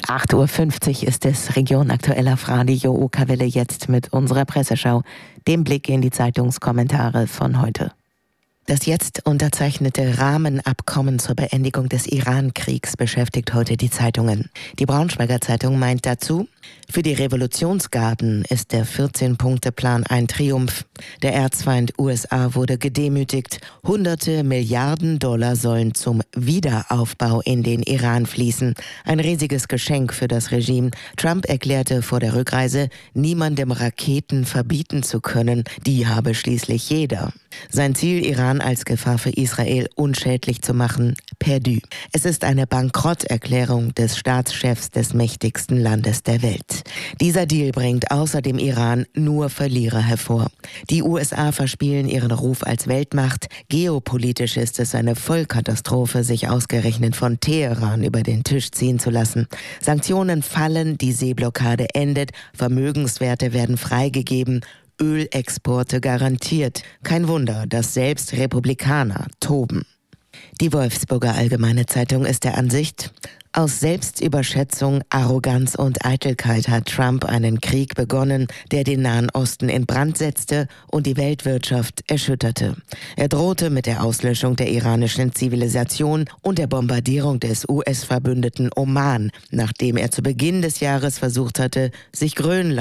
8:50 Uhr ist es, Region Aktuell auf Radio Okawelle, jetzt mit unserer Presseschau, dem Blick in die Zeitungskommentare von heute. Das jetzt unterzeichnete Rahmenabkommen zur Beendigung des Iran-Kriegs beschäftigt heute die Zeitungen. Die Braunschweiger Zeitung meint dazu: Für die Revolutionsgarden ist der 14-Punkte-Plan ein Triumph. Der Erzfeind USA wurde gedemütigt. Hunderte Milliarden Dollar sollen zum Wiederaufbau in den Iran fließen. Ein riesiges Geschenk für das Regime. Trump erklärte vor der Rückreise, niemandem Raketen verbieten zu können. Die habe schließlich jeder. Sein Ziel, Iran als Gefahr für Israel unschädlich zu machen, perdu. Es ist eine Bankrotterklärung des Staatschefs des mächtigsten Landes der Welt. Dieser Deal bringt außer dem Iran nur Verlierer hervor. Die USA verspielen ihren Ruf als Weltmacht. Geopolitisch ist es eine Vollkatastrophe, sich ausgerechnet von Teheran über den Tisch ziehen zu lassen. Sanktionen fallen, die Seeblockade endet, Vermögenswerte werden freigegeben, Ölexporte garantiert. Kein Wunder, dass selbst Republikaner toben. Die Wolfsburger Allgemeine Zeitung ist der Ansicht: Aus Selbstüberschätzung, Arroganz und Eitelkeit hat Trump einen Krieg begonnen, der den Nahen Osten in Brand setzte und die Weltwirtschaft erschütterte. Er drohte mit der Auslöschung der iranischen Zivilisation und der Bombardierung des US-Verbündeten Oman, nachdem er zu Beginn des Jahres versucht hatte, sich Grönland